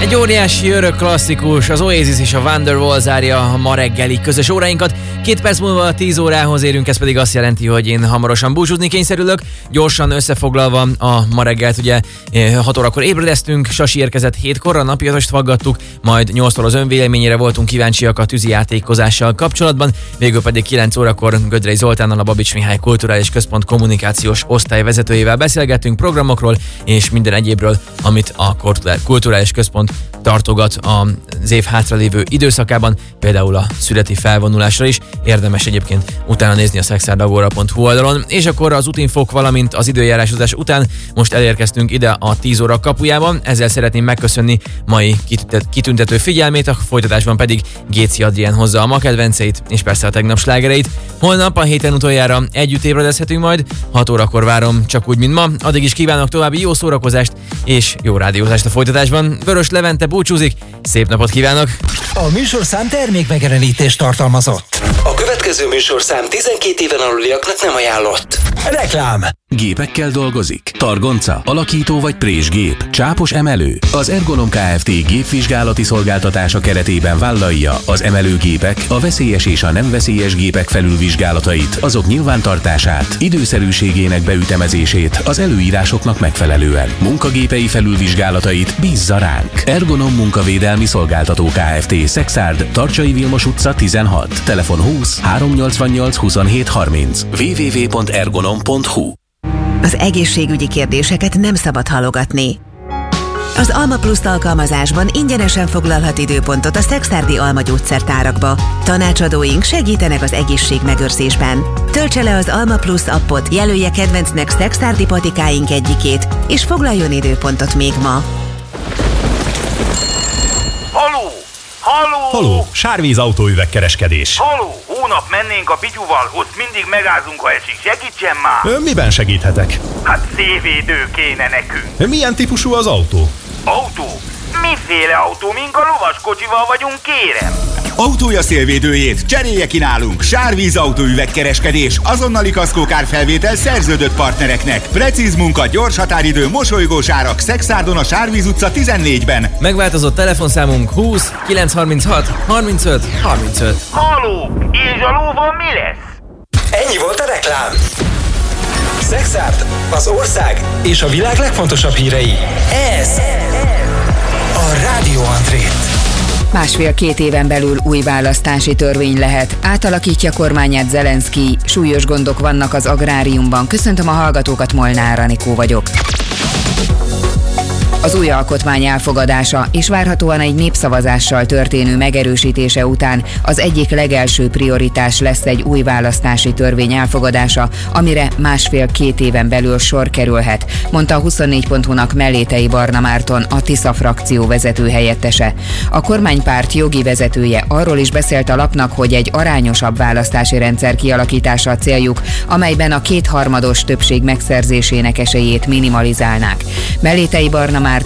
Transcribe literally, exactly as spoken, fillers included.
Egy óriási örök klasszikus, az Oasis és a Wonderwall zárja a ma reggeli közös óráinkat. Két perc múlva a tíz órához érünk, ez pedig azt jelenti, hogy én hamarosan búcsúzni kényszerülök. Gyorsan összefoglalva a ma reggelt, ugye hat órakor ébredeztünk, Sasi érkezett hétkor, a napiratost faggattuk, majd nyolctól az önvéleményére voltunk kíváncsiak a tűzijátékozással kapcsolatban, végül pedig kilenc órakor Gödrei Zoltánnal, a Babics Mihály Kulturális Központ kommunikációs osztályvezetőjével beszélgettünk programokról és minden egyébről, amit a Kulturális Központ tartogat az év hátralévő időszakában, például a születi felvonulásra is. Érdemes egyébként utána nézni a szexárdagóra pont hu oldalon. És akkor az útinfók, valamint az időjárásozás után most elérkeztünk ide a tíz óra kapujában. Ezzel szeretném megköszönni mai kitüntető figyelmét, a folytatásban pedig Géci Adrián hozza a ma kedvenceit, és persze a tegnap slágereit. Holnap a héten utoljára együtt ébredezhetünk majd, hat órakor várom, csak úgy, mint ma. Addig is kívánok további jó szórakozást és jó rádiózást a folytatásban. Vörös Levente búcsúzik, szép napot kívánok! A műsorszám termékmegjelenítést tartalmazott. A következő műsorszám tizenkét éven aluliaknak nem ajánlott. Reklám. Gépekkel dolgozik? Targonca, alakító vagy présgép, csápos emelő? Az Ergonom Kft. Gépvizsgálati szolgáltatása keretében vállalja az emelőgépek, a veszélyes és a nem veszélyes gépek felülvizsgálatait, azok nyilvántartását, időszerűségének beütemezését az előírásoknak megfelelően. Munkagépei felülvizsgálatait bízza ránk. Ergonom Munkavédelmi Szolgáltató Kft. Szexárd, Tarcsai Vilmos utca tizenhat, telefon húsz háromszáznyolcvannyolc huszonhét harminc, double-u double-u double-u pont ergonom pont hu. Az egészségügyi kérdéseket nem szabad halogatni. Az Alma Plus alkalmazásban ingyenesen foglalhat időpontot a szexárdi Alma gyógyszertárakba. Tanácsadóink segítenek az egészségmegőrzésben. Töltse le az Alma Plus appot, jelölje kedvencnek szexárdi patikáink egyikét, és foglaljon időpontot még ma. Haló! Haló! Haló! Sárvíz autóüvegkereskedés. Haló! Hónap mennénk a Pityuval, ott mindig megázunk, ha esik. Segítsen már! Ön miben segíthetek? Hát szélvédő kéne nekünk. Milyen típusú az autó? Autó? Miféle autó? Mink a lovaskocsival vagyunk, kérem? Autója szélvédőjét cserélje ki nálunk. Sárvíz autóüvegkereskedés, azonnali kaszkókárfelvétel szerződött partnereknek. Precíz munka, gyors határidő, mosolygós árak. Szexárdon a Sárvíz utca tizennégyben. Megváltozott telefonszámunk húsz kilencszázharminchat harmincöt harmincöt. Haló! És a lóval mi lesz? Ennyi volt a reklám. Szexárd, az ország és a világ legfontosabb hírei. Ez a Rádió Andrét. Másfél-két éven belül új választási törvény lehet. Átalakítja kormányát Zelenszky, súlyos gondok vannak az agráriumban. Köszöntöm a hallgatókat, Molnár Anikó vagyok. Az új alkotmány elfogadása és várhatóan egy népszavazással történő megerősítése után az egyik legelső prioritás lesz egy új választási törvény elfogadása, amire másfél-két éven belül sor kerülhet, mondta a huszonnégy pont hu-nak Mellétei Barna Márton, a Tisza frakció vezető helyettese. A kormánypárt jogi vezetője arról is beszélt a lapnak, hogy egy arányosabb választási rendszer kialakítása a céljuk, amelyben a kétharmados többség megszerzésének esélyét minimalizálnák. Mellétei Barna Márton